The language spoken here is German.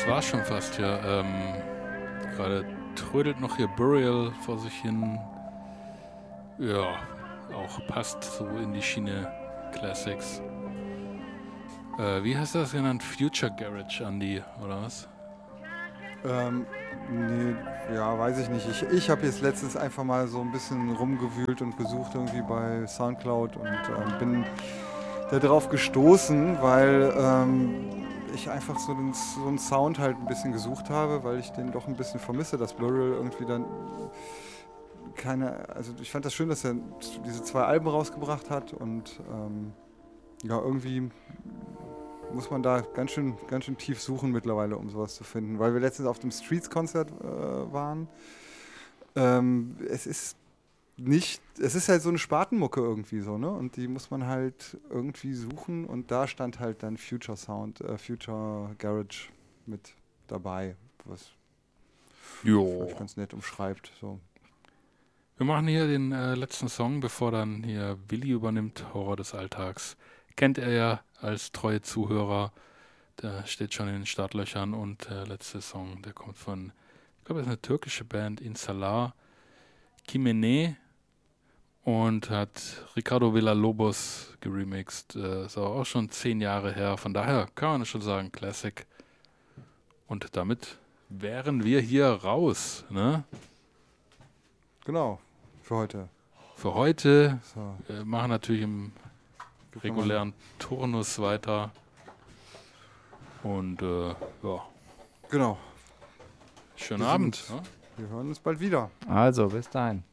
das war's schon fast hier. Gerade trödelt noch hier Burial vor sich hin. Ja, auch passt so in die Schiene Classics. Wie hast du das genannt? Future Garage, Andy, oder was? Nee, ja, weiß ich nicht. Ich habe jetzt letztens einfach mal so ein bisschen rumgewühlt und gesucht irgendwie bei Soundcloud und bin da drauf gestoßen, weil ich einfach so einen Sound halt ein bisschen gesucht habe, weil ich den doch ein bisschen vermisse, dass Burial irgendwie dann also ich fand das schön, dass er diese 2 Alben rausgebracht hat und ja, irgendwie muss man da ganz schön tief suchen mittlerweile, um sowas zu finden. Weil wir letztens auf dem Streets-Konzert waren. Es ist halt so eine Spatenmucke irgendwie so, ne? Und die muss man halt irgendwie suchen und da stand halt dann Future Sound, Future Garage mit dabei, was vielleicht ganz nett umschreibt. So. Wir machen hier den letzten Song, bevor dann hier Willi übernimmt, Horror des Alltags. Kennt er ja als treue Zuhörer, der steht schon in den Startlöchern und der letzte Song, der kommt von, ich glaube, das ist eine türkische Band, Insalar, Kimene und hat Ricardo Villalobos geremixed. Ist aber auch schon 10 Jahre her, von daher kann man schon sagen, Classic. Und damit wären wir hier raus, ne? Genau, für heute. Für heute. So. Wir machen natürlich im regulären Turnus weiter. Und ja. Genau. Schönen Abend. Wir hören uns bald wieder. Also, bis dahin.